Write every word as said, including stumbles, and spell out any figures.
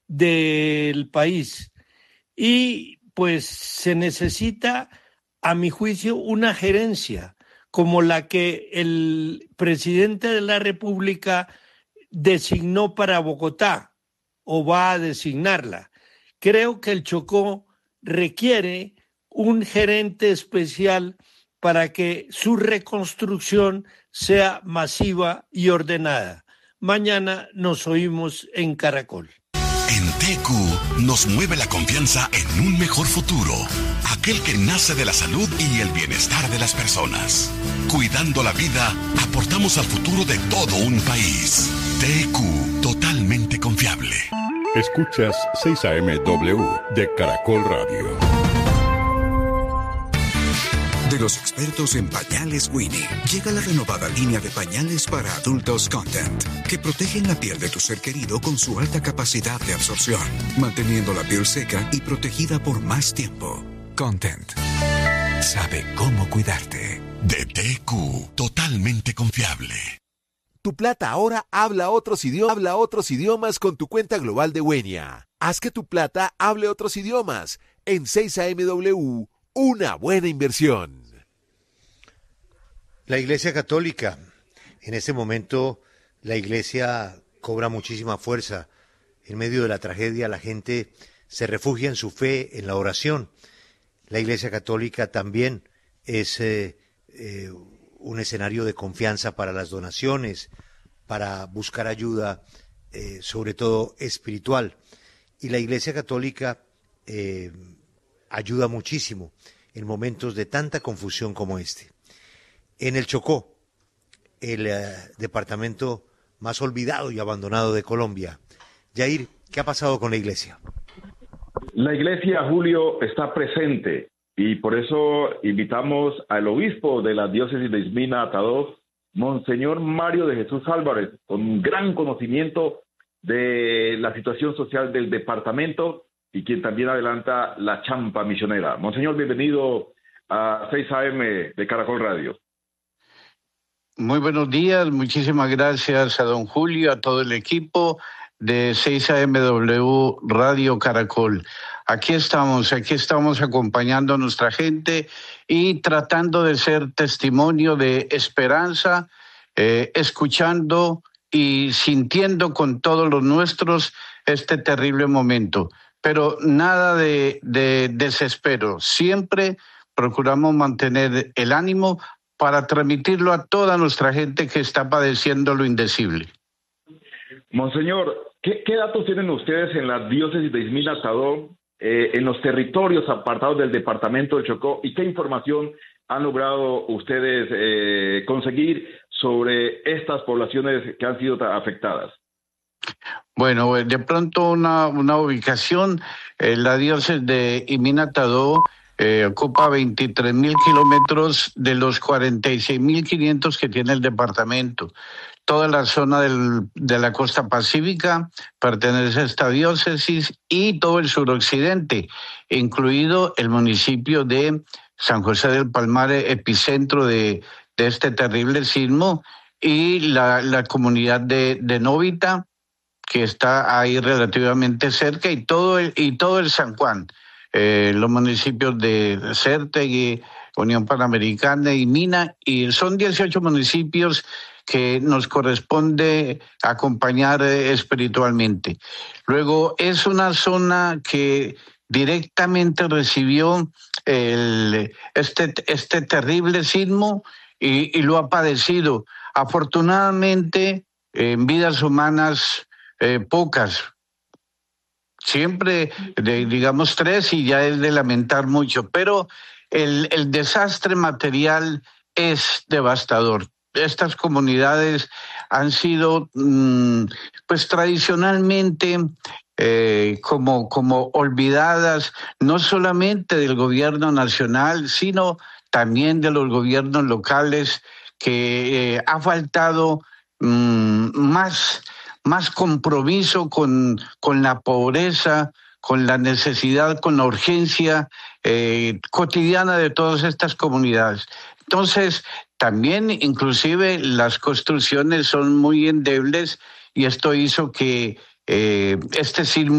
del país. Y pues se necesita, a mi juicio, una gerencia como la que el presidente de la República designó para Bogotá o va a designarla. Creo que el Chocó requiere un gerente especial para que su reconstrucción sea masiva y ordenada. Mañana nos oímos en Caracol. En T Q nos mueve la confianza en un mejor futuro, aquel que nace de la salud y el bienestar de las personas. Cuidando la vida, aportamos al futuro de todo un país. T Q, totalmente confiable. Escuchas seis A M W de Caracol Radio. De los expertos en pañales Winnie, llega la renovada línea de pañales para adultos Content, que protegen la piel de tu ser querido con su alta capacidad de absorción, manteniendo la piel seca y protegida por más tiempo. Content sabe cómo cuidarte. De T Q, totalmente confiable. Tu plata ahora habla otros idiomas, habla otros idiomas con tu cuenta global de Wenia. Haz que tu plata hable otros idiomas. En seis A M W, una buena inversión. La Iglesia Católica. En este momento la Iglesia cobra muchísima fuerza. En medio de la tragedia la gente se refugia en su fe, en la oración. La Iglesia Católica también es eh, eh, un escenario de confianza para las donaciones, para buscar ayuda, eh, sobre todo espiritual. Y la Iglesia Católica eh, ayuda muchísimo en momentos de tanta confusión como este. En el Chocó, el eh, departamento más olvidado y abandonado de Colombia. Yair, ¿qué ha pasado con la Iglesia? La Iglesia, Julio, está presente y por eso invitamos al obispo de la diócesis de Ismina, Atadó, Monseñor Mario de Jesús Álvarez, con un gran conocimiento de la situación social del departamento y quien también adelanta la champa misionera. Monseñor, bienvenido a seis A M de Caracol Radio. Muy buenos días, muchísimas gracias a don Julio, a todo el equipo de seis A M W Radio Caracol. Aquí estamos, aquí estamos acompañando a nuestra gente y tratando de ser testimonio de esperanza, eh, escuchando y sintiendo con todos los nuestros este terrible momento. Pero nada de, de desespero, siempre procuramos mantener el ánimo para transmitirlo a toda nuestra gente que está padeciendo lo indecible. Monseñor, ¿qué, qué datos tienen ustedes en la diócesis de Ismina, Atadó, eh, en los territorios apartados del departamento del Chocó, y qué información han logrado ustedes eh, conseguir sobre estas poblaciones que han sido afectadas? Bueno, de pronto una, una ubicación, eh, la diócesis de Ismina, Atadó, Eh, ocupa veintitrés mil kilómetros de los cuarenta y seis mil quinientos que tiene el departamento. Toda la zona del, de la costa pacífica pertenece a esta diócesis y todo el suroccidente, incluido el municipio de San José del Palmar, epicentro de, de este terrible sismo, y la, la comunidad de, de Novita, que está ahí relativamente cerca, y todo el, y todo el San Juan. Eh, los municipios de Certegui, Unión Panamericana y Mina, y son dieciocho municipios que nos corresponde acompañar eh, espiritualmente. Luego, es una zona que directamente recibió el, este, este terrible sismo y, y lo ha padecido. Afortunadamente, en vidas humanas, eh, pocas. Siempre, de, digamos, tres, y ya es de lamentar mucho, pero el, el desastre material es devastador. Estas comunidades han sido, mmm, pues tradicionalmente, eh, como, como olvidadas, no solamente del gobierno nacional, sino también de los gobiernos locales, que eh, ha faltado mmm, más... más compromiso con, con la pobreza, con la necesidad, con la urgencia eh, cotidiana de todas estas comunidades. Entonces, también inclusive las construcciones son muy endebles y esto hizo que eh, este sismo